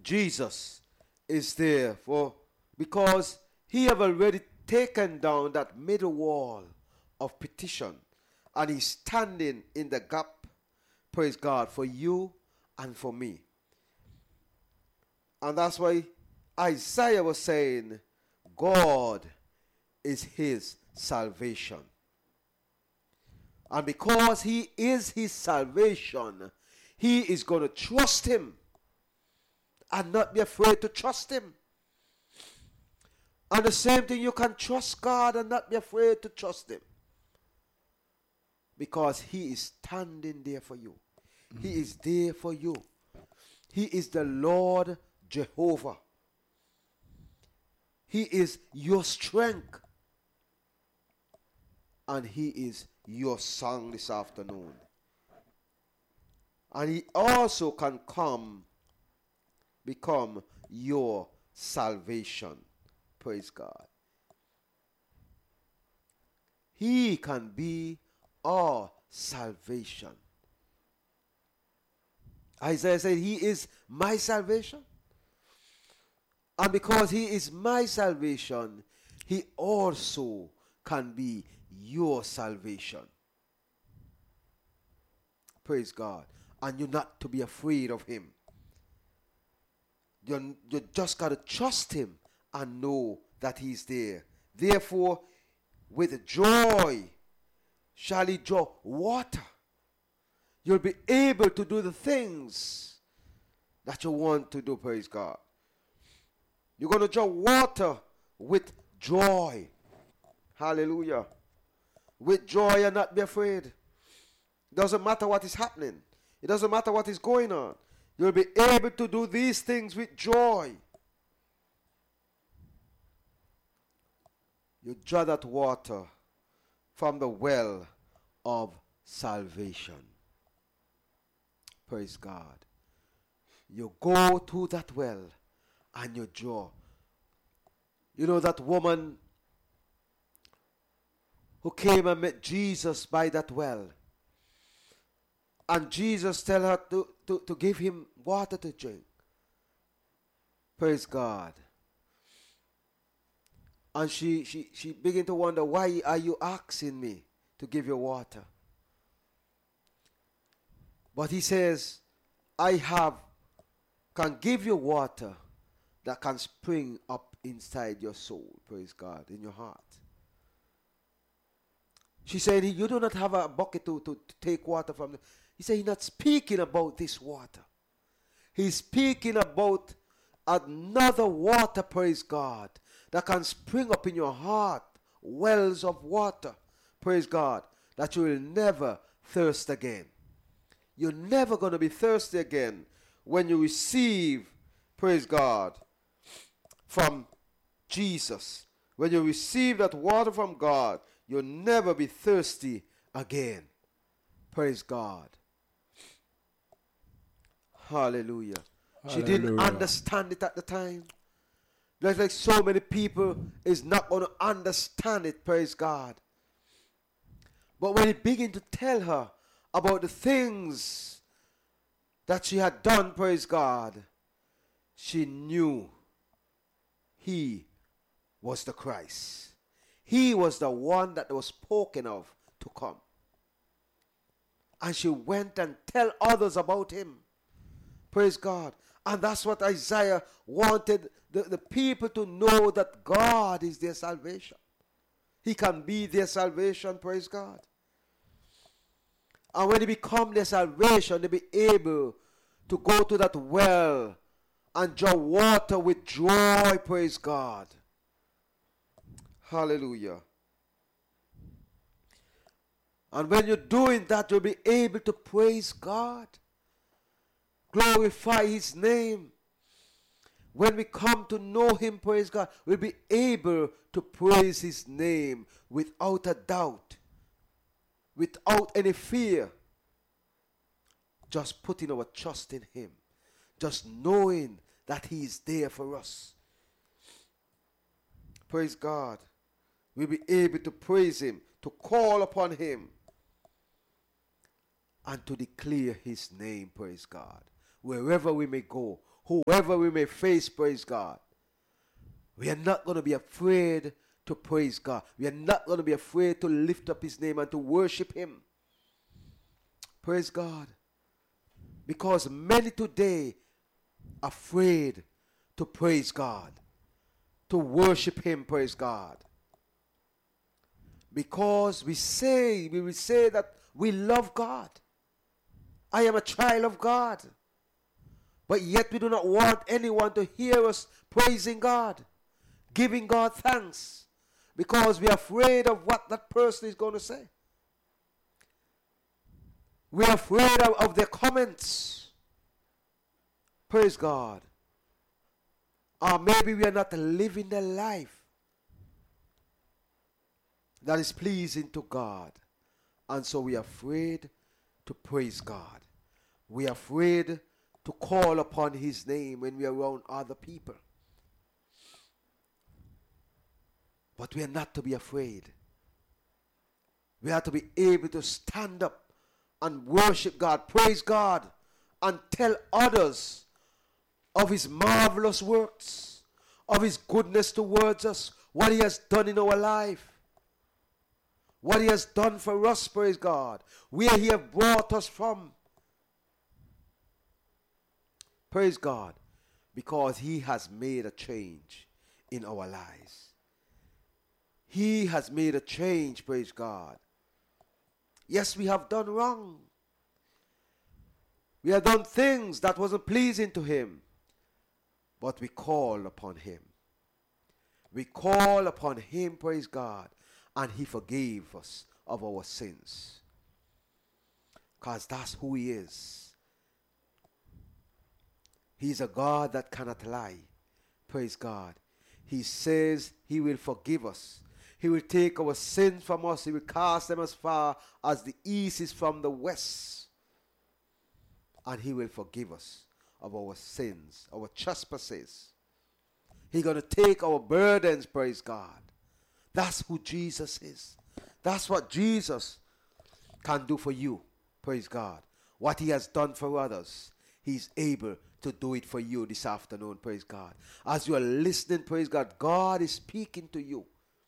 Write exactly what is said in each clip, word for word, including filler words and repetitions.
Jesus is there for, because he have already taken down that middle wall of petition, and he's standing in the gap, praise God, for you and for me. And that's why Isaiah was saying, God is his salvation. And because he is his salvation, he is going to trust him and not be afraid to trust him. And the same thing, you can trust God and not be afraid to trust him. Because he is standing there for you. Mm-hmm. He is there for you. He is the Lord Jehovah. He is your strength. And he is your song this afternoon. And he also can come, become your salvation. Praise God. He can be our salvation. Isaiah said, he is my salvation. And because he is my salvation, he also can be your salvation. Praise God. And you're not to be afraid of him. You you just got to trust him and know that he's there. Therefore, with joy shall he draw water. You'll be able to do the things that you want to do, praise God. You're going to draw water with joy. Hallelujah. With joy and not be afraid. It doesn't matter what is happening. It doesn't matter what is going on. You'll be able to do these things with joy. You draw that water from the well of salvation. Praise God. You go to that well and you draw. You know that woman who came and met Jesus by that well. And Jesus tell her to, to, to give him water to drink. Praise God. And she, she, she began to wonder, why are you asking me to give you water? But he says, I have, can give you water that can spring up inside your soul, praise God, in your heart. She said, you do not have a bucket to, to, to take water from. The, he said, he's not speaking about this water. He's speaking about another water, praise God, that can spring up in your heart, wells of water, praise God, that you will never thirst again. You're never going to be thirsty again when you receive, praise God, from Jesus. When you receive that water from God, you'll never be thirsty again. Praise God. Hallelujah. Hallelujah. She didn't understand it at the time. Just like so many people is not going to understand it, praise God. But when he began to tell her about the things that she had done, praise God, she knew he was the Christ. He was the one that was spoken of to come. And she went and tell others about him. Praise God. And that's what Isaiah wanted the, the people to know, that God is their salvation. He can be their salvation, praise God. And when he become their salvation, they'll be able to go to that well and draw water with joy, praise God. Hallelujah. And when you're doing that, you'll be able to praise God. Glorify his name. When we come to know him, praise God, we'll be able to praise his name without a doubt, without any fear. Just putting our trust in him. Just knowing that he is there for us. Praise God. We'll be able to praise him, to call upon him, and to declare his name, praise God. Wherever we may go, whoever we may face, praise God. We are not going to be afraid to praise God. We are not going to be afraid to lift up his name and to worship him. Praise God. Because many today are afraid to praise God, to worship him, praise God. Because we say, we will say that we love God. I am a child of God. But yet we do not want anyone to hear us praising God, giving God thanks, because we are afraid of what that person is going to say. We are afraid of, of their comments. Praise God. Or maybe we are not living the life that is pleasing to God. And so we are afraid to praise God. We are afraid to call upon his name when we are around other people. But we are not to be afraid. We are to be able to stand up and worship God, praise God, and tell others of his marvelous works, of his goodness towards us, what he has done in our life, what he has done for us, praise God, where he has brought us from. Praise God, because he has made a change in our lives. He has made a change, praise God. Yes, we have done wrong. We have done things that wasn't pleasing to him. But we call upon him. We call upon him, praise God, and he forgave us of our sins. Because that's who he is. He's a God that cannot lie. Praise God. He says he will forgive us. He will take our sins from us. He will cast them as far as the east is from the west. And he will forgive us of our sins, our trespasses. He's going to take our burdens, praise God. That's who Jesus is. That's what Jesus can do for you, praise God. What he has done for others, he's able to do it for you this afternoon, praise God. As you are listening, praise God, God is speaking to you.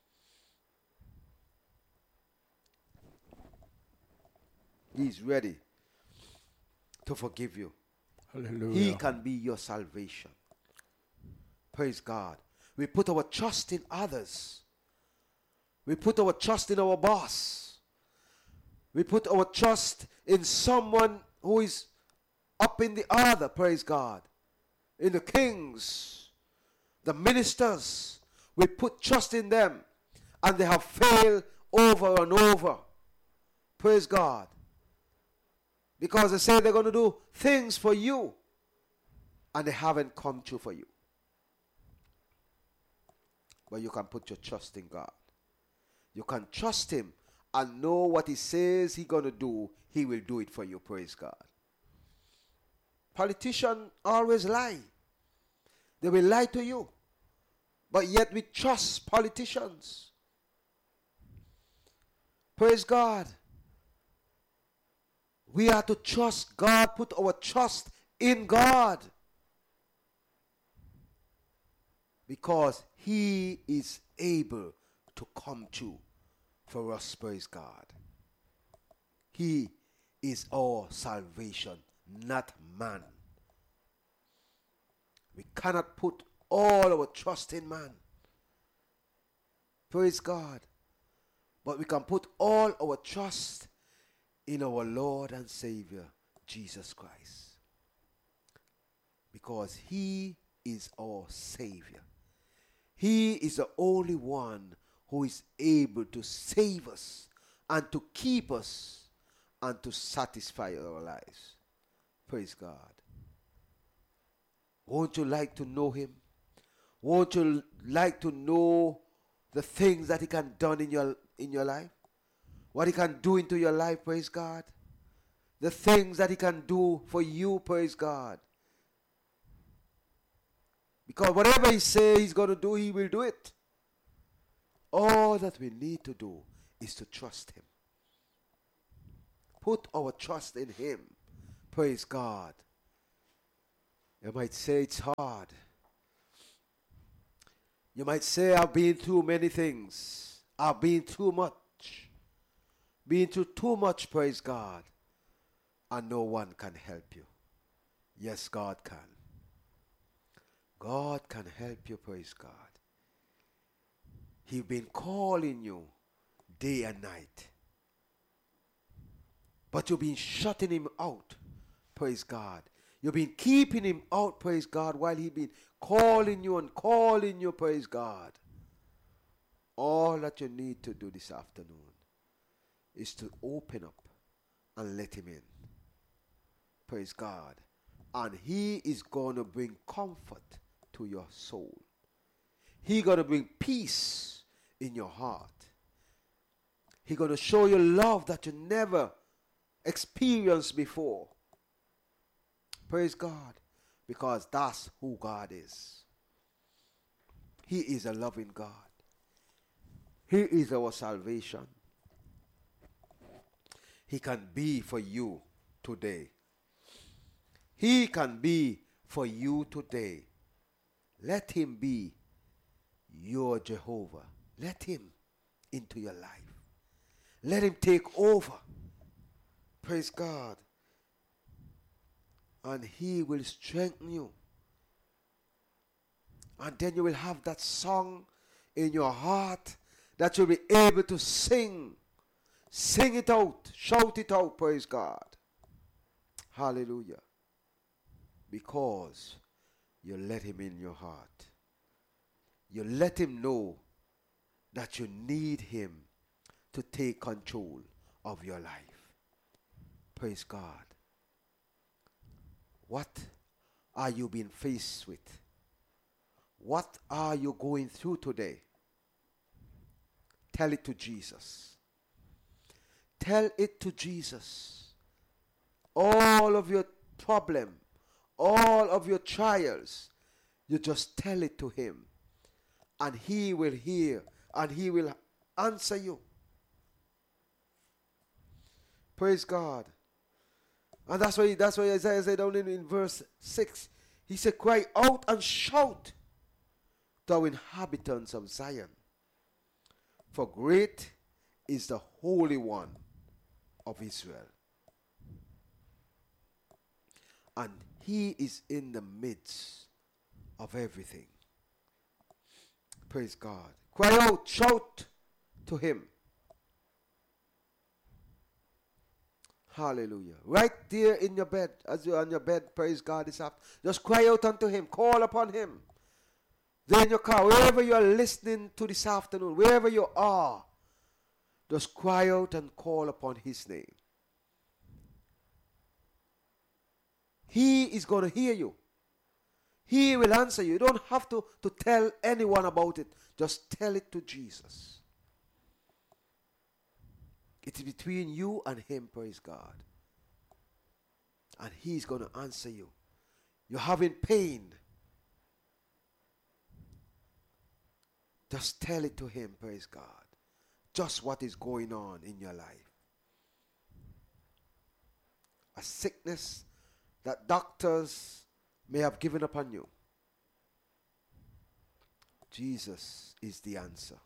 He's ready to forgive you. Hallelujah. He can be your salvation. Praise God. We put our trust in others. We put our trust in our boss. We put our trust in someone who is up in the other, praise God. In the kings, the ministers. We put trust in them. And they have failed over and over. Praise God. Because they say they're going to do things for you. And they haven't come true for you. But you can put your trust in God. You can trust him and know what he says he's going to do. He will do it for you. Praise God. Politicians always lie. They will lie to you. But yet we trust politicians. Praise God. We are to trust God, put our trust in God. Because he is able to come true for us, praise God. He is our salvation, not man. We cannot put all our trust in man. Praise God. But we can put all our trust in our Lord and Savior, Jesus Christ. Because he is our Savior. He is the only one who is able to save us and to keep us and to satisfy our lives. Praise God. Won't you like to know him? Won't you like to know the things that he can done in your in your life? What he can do into your life, praise God. The things that he can do for you, praise God. Because whatever he says he's going to do, he will do it. All that we need to do is to trust him. Put our trust in him. Praise God. You might say it's hard. You might say, I've been through many things. I've been through much. Been through too much, praise God. And no one can help you. Yes, God can. God can help you, praise God. He's been calling you day and night. But you've been shutting him out, praise God. You've been keeping him out, praise God, while he's been calling you and calling you, praise God. All that you need to do this afternoon is to open up and let him in. Praise God. And he is going to bring comfort to your soul. He's going to bring peace in your heart. He's going to show you love that you never experienced before. Praise God. Because that's who God is. He is a loving God. He is our salvation. He can be for you today. He can be for you today. Let him be your Jehovah. Let him into your life. Let him take over. Praise God. And he will strengthen you. And then you will have that song in your heart that you'll be able to sing. Sing it out. Shout it out. Praise God. Hallelujah. Because you let him in your heart. You let him know that you need him to take control of your life. Praise God. What are you being faced with? What are you going through today? Tell it to Jesus. Tell it to Jesus. All of your problem, all of your trials, you just tell it to him. And he will hear and he will answer you. Praise God. And that's why that's why Isaiah said down in, in verse six. He said, cry out and shout, thou inhabitants of Zion. For great is the Holy One of Israel. And he is in the midst of everything. Praise God. Cry out, shout to him. Hallelujah. Right there in your bed, as you're on your bed, praise God this afternoon. Just cry out unto him. Call upon him. There in your car, wherever you are listening to this afternoon, wherever you are, just cry out and call upon his name. He is going to hear you. He will answer you. You don't have to, to tell anyone about it. Just tell it to Jesus. It is between you and him, praise God. And he's going to answer you. You're having pain. Just tell it to him, praise God. Just what is going on in your life. A sickness that doctors may have given up on you. Jesus is the answer.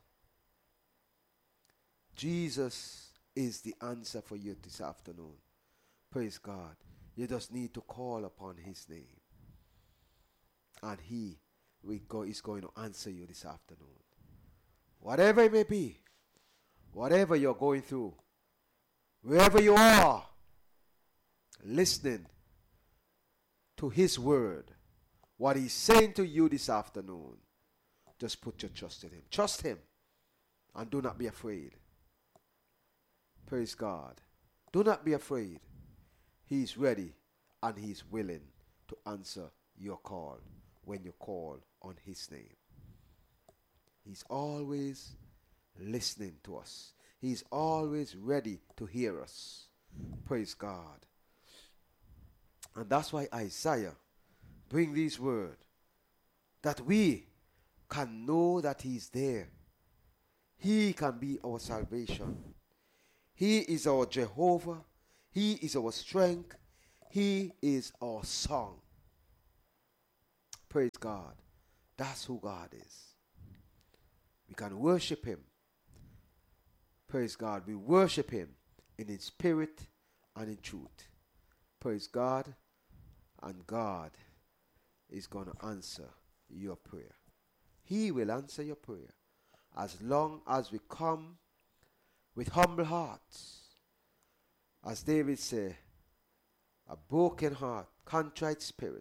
Jesus is the answer for you this afternoon. Praise God. You just need to call upon his name. And he will go, is going to answer you this afternoon. Whatever it may be, whatever you're going through, wherever you are, listening to his word, what he's saying to you this afternoon, just put your trust in him. Trust him and do not be afraid. Praise God. Do not be afraid. He's ready and he's willing to answer your call when you call on his name. He's always listening to us. He's always ready to hear us. Praise God. And that's why Isaiah bring these words, that we can know that he's there. He can be our salvation. He is our Jehovah. He is our strength. He is our song. Praise God. That's who God is. We can worship him. Praise God. We worship him in his spirit and in truth. Praise God. And God is going to answer your prayer. He will answer your prayer as long as we come with humble hearts. As David said, a broken heart, contrite spirit.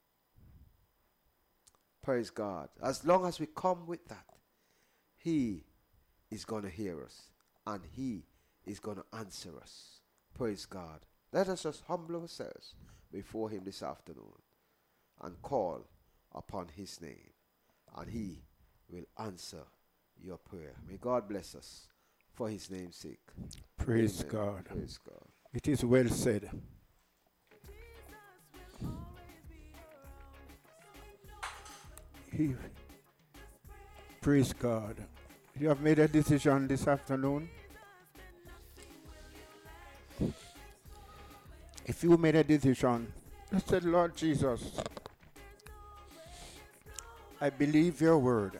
Praise God. As long as we come with that, he is going to hear us and he is going to answer us. Praise God. Let us just humble ourselves before him this afternoon and call upon his name, and he will answer your prayer. May God bless us for his name's sake. Praise Amen. God. Praise God. It is well said. He, praise God. You have made a decision this afternoon. If you made a decision, you said, Lord Jesus, I believe your word.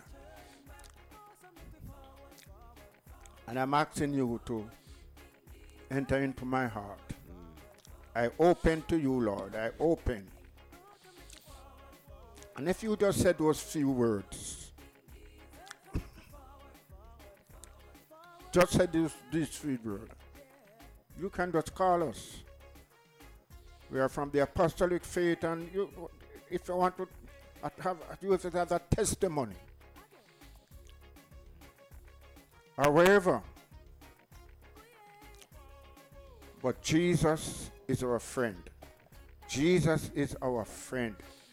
And I'm asking you to enter into my heart. I open to you, Lord. I open. And if you just said those few words, just said these, these few words, you can just call us. We are from the apostolic faith, and you, if you want to have, use it as a testimony, or wherever. But Jesus is our friend. Jesus is our friend.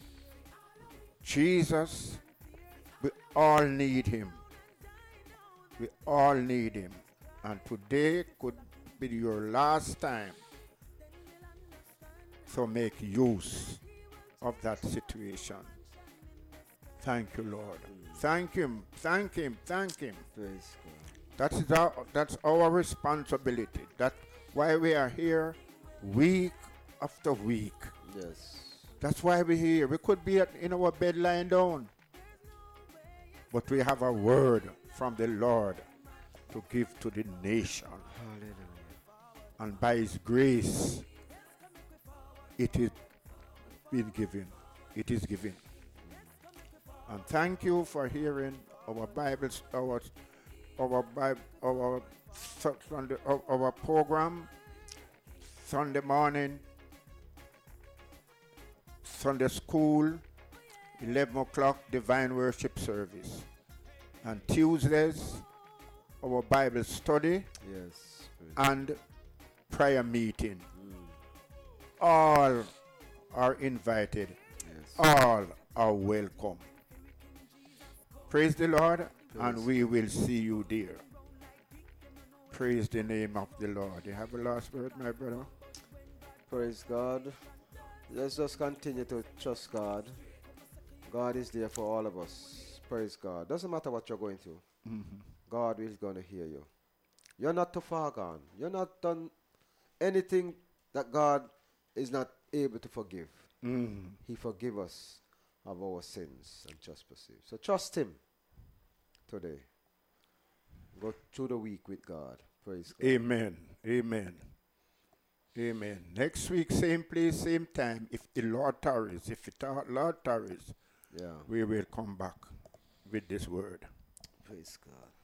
Jesus, we all need him. We all need him. And today could be your last time. So make use of that situation. Thank you, Lord. Thank him. Thank him. Thank him. Praise God. That is our, that's our responsibility. That's why we are here week after week. Yes. That's why we're here. We could be at, in our bed lying down. But we have a word from the Lord to give to the nation. Hallelujah. And by his grace, it is been given. It is given. And thank you for hearing our Bibles, our our Bible, our Sunday, our, our program, Sunday morning, Sunday school, eleven o'clock divine worship service, and Tuesdays our Bible study Yes. and prayer meeting. All are invited. Yes. All are welcome. Praise the Lord, Praise and we will see you there. Praise the name of the Lord. You have a last word, my brother? Praise God. Let's just continue to trust God. God is there for all of us. Praise God. Doesn't matter what you're going through. Mm-hmm. God is going to hear you. You're not too far gone. You're not done anything that God is not able to forgive. Mm. He forgive us of our sins and trespasses. So trust him today. Go through the week with God. Praise God. Amen. Amen. Amen. Next week, same place, same time. If the Lord tarries, if the Lord tarries, Yeah. we will come back with this word. Praise God.